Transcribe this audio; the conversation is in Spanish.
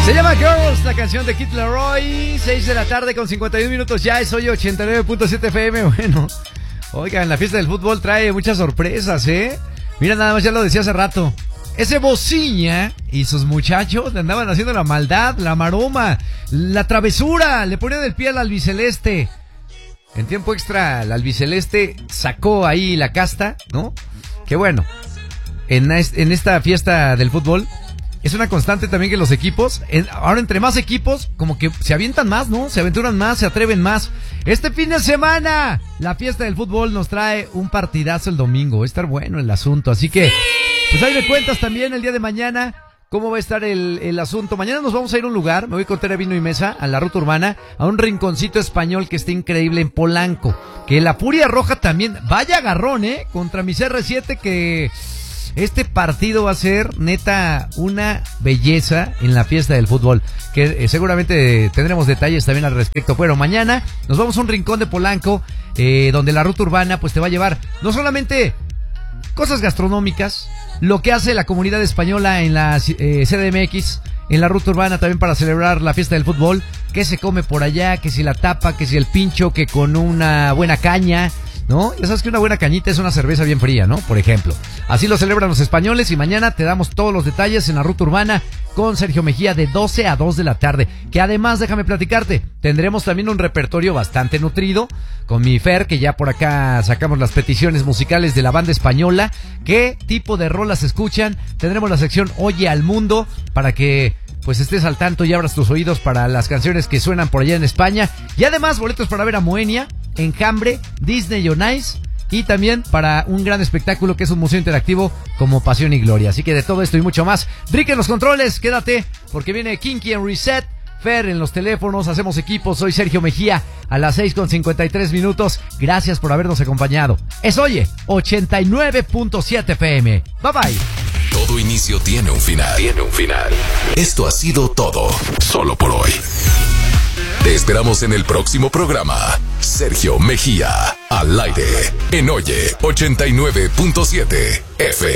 Se llama Girls, la canción de Kid Laroi. 6 de la tarde con 51 minutos ya. Es hoy 89.7 FM. Bueno, oigan, la fiesta del fútbol trae muchas sorpresas, ¿eh? Mira, nada más, ya lo decía hace rato. Ese Bociña y sus muchachos le andaban haciendo la maldad, la maroma, la travesura. Le ponían el pie al albiceleste. En tiempo extra, el albiceleste sacó ahí la casta, ¿no? Que bueno, en esta fiesta del fútbol es una constante también que los equipos, ahora entre más equipos, como que se avientan más, ¿no? Se aventuran más, se atreven más. Este fin de semana, la fiesta del fútbol nos trae un partidazo el domingo. Va a estar bueno el asunto, así que, pues ahí me cuentas también el día de mañana cómo va a estar el asunto. Mañana nos vamos a ir a un lugar, me voy con Tere Vino y Mesa, a la ruta urbana, a un rinconcito español que está increíble en Polanco. Que la Furia Roja también, vaya agarrón, contra mis R7 que... Este partido va a ser, neta, una belleza en la fiesta del fútbol, que seguramente tendremos detalles también al respecto. Bueno, mañana nos vamos a un rincón de Polanco, donde la ruta urbana pues te va a llevar no solamente cosas gastronómicas, lo que hace la comunidad española en la CDMX, en la ruta urbana también para celebrar la fiesta del fútbol, que se come por allá, que si la tapa, que si el pincho, que con una buena caña, ¿no? Ya sabes que una buena cañita es una cerveza bien fría, ¿no? Por ejemplo. Así lo celebran los españoles y mañana te damos todos los detalles en la ruta urbana con Sergio Mejía de 12 a 2 de la tarde. Que además, déjame platicarte, tendremos también un repertorio bastante nutrido con mi Fer, que ya por acá sacamos las peticiones musicales de la banda española. ¿Qué tipo de rolas escuchan? Tendremos la sección Oye al Mundo para que pues estés al tanto y abras tus oídos para las canciones que suenan por allá en España. Y además boletos para ver a Moenia, Enjambre, Disney on Ice y también para un gran espectáculo que es un museo interactivo como Pasión y Gloria. Así que de todo esto y mucho más, Rick en los controles, quédate porque viene Kinky en Reset, Fer en los teléfonos, hacemos equipo. Soy Sergio Mejía a las 6:53 minutos. Gracias por habernos acompañado. Es Oye 89.7 FM. Bye bye. Todo inicio tiene un final. Esto ha sido todo, solo por hoy. Te esperamos en el próximo programa. Sergio Mejía, al aire, en Oye 89.7 FM.